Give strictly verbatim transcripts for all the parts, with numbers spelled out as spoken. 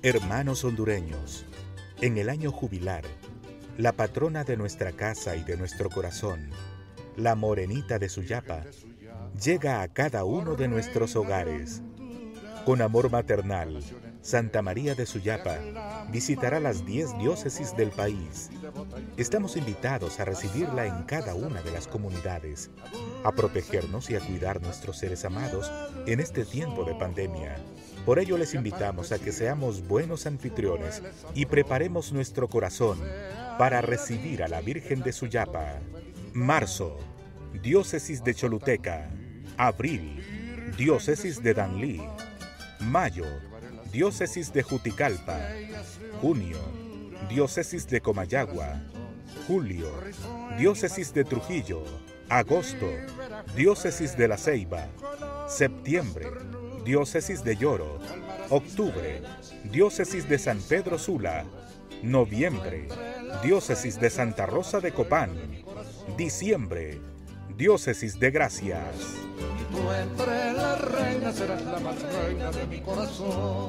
Hermanos hondureños, en el año jubilar, la patrona de nuestra casa y de nuestro corazón, la morenita de Suyapa, llega a cada uno de nuestros hogares. Con amor maternal, Santa María de Suyapa visitará las diez diócesis del país. Estamos invitados a recibirla en cada una de las comunidades, a protegernos y a cuidar nuestros seres amados en este tiempo de pandemia. Por ello les invitamos a que seamos buenos anfitriones y preparemos nuestro corazón para recibir a la Virgen de Suyapa. Marzo, Diócesis de Choluteca. Abril, Diócesis de Danlí. Mayo, Diócesis de Juticalpa. Junio, Diócesis de Comayagua. Julio, Diócesis de Trujillo. Agosto, Diócesis de La Ceiba. Septiembre, Diócesis de Lloro. Octubre, Diócesis de San Pedro Sula. Noviembre, Diócesis de Santa Rosa de Copán. Diciembre, Diócesis de Gracias. Y tú entre las reinas serás la más reina de mi corazón.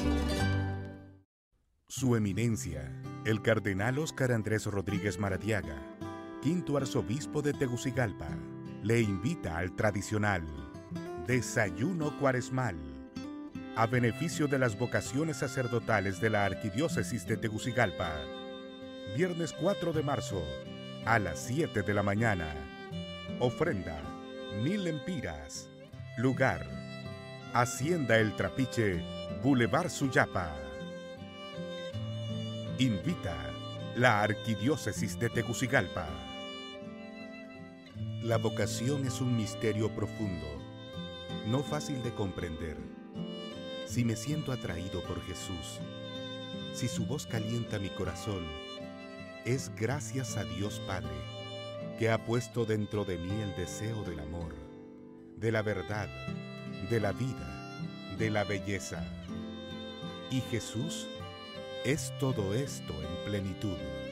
Su Eminencia, el Cardenal Óscar Andrés Rodríguez Maradiaga, quinto arzobispo de Tegucigalpa, le invita al tradicional Desayuno Cuaresmal, a beneficio de las vocaciones sacerdotales de la Arquidiócesis de Tegucigalpa. Viernes cuatro de marzo, a las siete de la mañana. Ofrenda, mil empiras. Lugar, Hacienda El Trapiche, Boulevard Suyapa. Invita la Arquidiócesis de Tegucigalpa. La vocación es un misterio profundo, no fácil de comprender. Si me siento atraído por Jesús, si su voz calienta mi corazón, es gracias a Dios Padre, que ha puesto dentro de mí el deseo del amor, de la verdad, de la vida, de la belleza. Y Jesús es todo esto en plenitud.